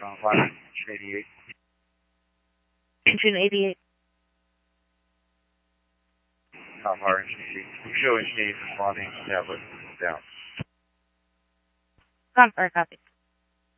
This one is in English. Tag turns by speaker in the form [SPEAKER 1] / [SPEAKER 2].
[SPEAKER 1] Fire Engine 88.
[SPEAKER 2] Engine 88.
[SPEAKER 1] Fire Engine 88. You show Engine 88 responding, tablet down.
[SPEAKER 2] Fire copy.